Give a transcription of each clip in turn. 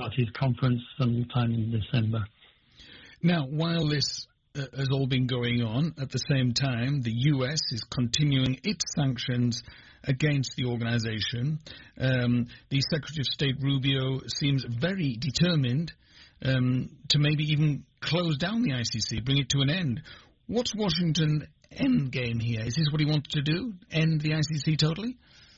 parties conference sometime in December. Now, while this has all been going on, at the same time, the US is continuing its sanctions against the organization. The Secretary of State Rubio seems very determined to maybe even close down the ICC, bring it to an end. What's Washington's end game here? Is this what he wants to do, end the ICC totally?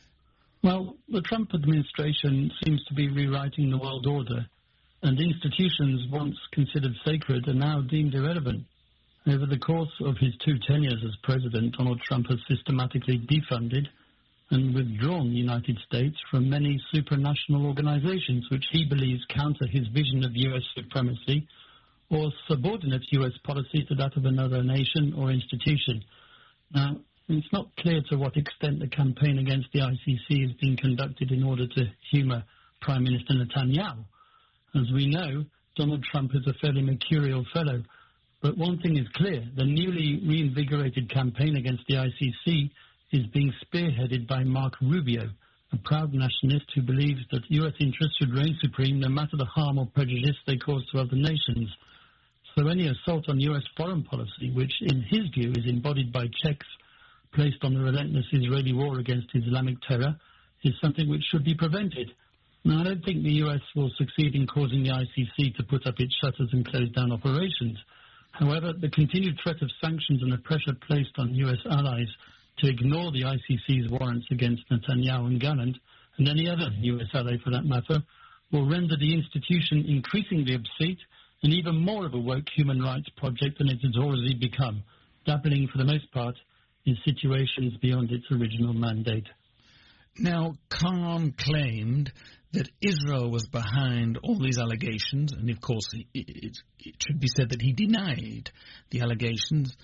Well, the Trump administration seems to be rewriting the world order, and institutions once considered sacred are now deemed irrelevant. Over the course of his 2 tenures as president, Donald Trump has systematically defunded and withdrawn the United States from many supranational organizations which he believes counter his vision of U.S. supremacy or subordinate U.S. policy to that of another nation or institution. Now, it's not clear to what extent the campaign against the ICC is being conducted in order to humour Prime Minister Netanyahu. As we know, Donald Trump is a fairly mercurial fellow. But one thing is clear, the newly reinvigorated campaign against the ICC is being spearheaded by Marco Rubio, a proud nationalist who believes that U.S. interests should reign supreme no matter the harm or prejudice they cause to other nations. So any assault on U.S. foreign policy, which in his view is embodied by checks placed on the relentless Israeli war against Islamic terror, is something which should be prevented. Now, I don't think the U.S. will succeed in causing the ICC to put up its shutters and close down operations. However, the continued threat of sanctions and the pressure placed on U.S. allies to ignore the ICC's warrants against Netanyahu and Gallant, and any other U.S. ally for that matter, will render the institution increasingly obsolete and even more of a woke human rights project than it has already become, dabbling for the most part in situations beyond its original mandate. Now, Khan claimed that Israel was behind all these allegations, and of course it should be said that he denied the allegations.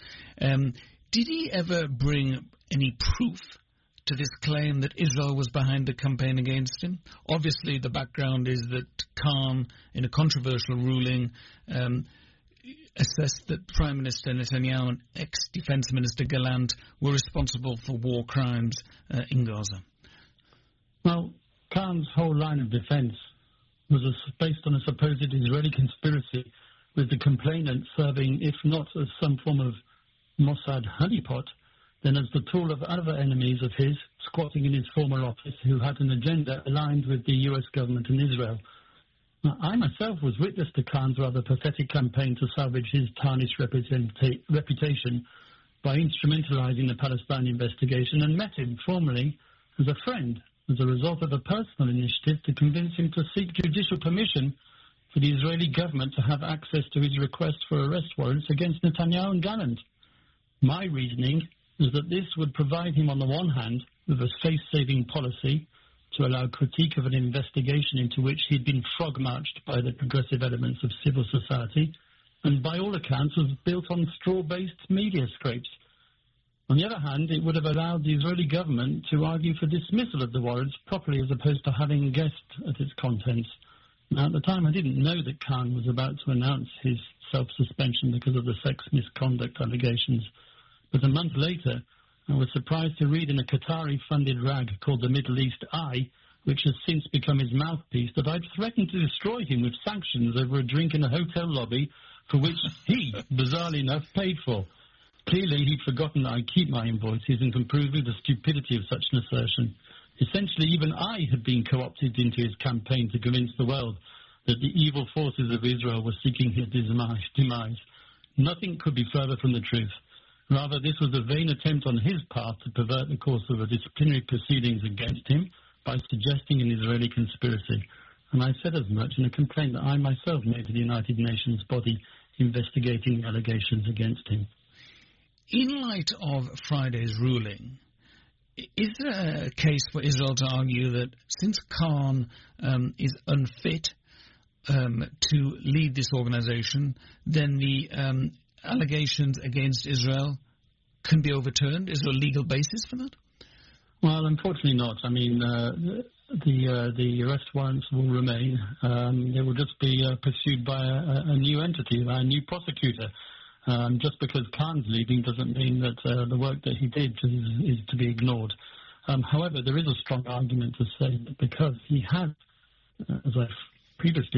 Did he ever bring any proof to this claim that Israel was behind the campaign against him? Obviously, the background is that Khan, in a controversial ruling, assessed that Prime Minister Netanyahu and ex-Defense Minister Gallant were responsible for war crimes in Gaza. Well, Khan's whole line of defense was based on a supposed Israeli conspiracy, with the complainant serving, if not as some form of Mossad honeypot, then as the tool of other enemies of his squatting in his former office who had an agenda aligned with the US government and Israel. Now, I myself was witness to Khan's rather pathetic campaign to salvage his tarnished reputation by instrumentalizing the Palestine investigation, and met him formally as a friend as a result of a personal initiative to convince him to seek judicial permission for the Israeli government to have access to his request for arrest warrants against Netanyahu and Gallant. My reasoning is that this would provide him, on the one hand, with a face-saving policy to allow critique of an investigation into which he'd been frog-marched by the progressive elements of civil society, and by all accounts was built on straw-based media scrapes. On the other hand, it would have allowed the Israeli government to argue for dismissal of the warrants properly, as opposed to having guessed at its contents. Now, at the time, I didn't know that Khan was about to announce his self-suspension because of the sex misconduct allegations. But a month later, I was surprised to read in a Qatari-funded rag called the Middle East Eye, which has since become his mouthpiece, that I'd threatened to destroy him with sanctions over a drink in a hotel lobby for which he, bizarrely enough, paid for. Clearly, he'd forgotten that I keep my invoices and can prove the stupidity of such an assertion. Essentially, even I had been co-opted into his campaign to convince the world that the evil forces of Israel were seeking his demise. Nothing could be further from the truth. Rather, this was a vain attempt on his part to pervert the course of the disciplinary proceedings against him by suggesting an Israeli conspiracy. And I said as much in a complaint that I myself made to the United Nations body investigating the allegations against him. In light of Friday's ruling, is there a case for Israel to argue that since Khan is unfit to lead this organization, then the allegations against Israel can be overturned? Is there a legal basis for that? Well, unfortunately not. I mean, the arrest warrants will remain. They will just be pursued by a new entity, by a new prosecutor. Just because Khan's leaving doesn't mean that the work that he did is to be ignored. However, there is a strong argument to say that because he had, as I've previously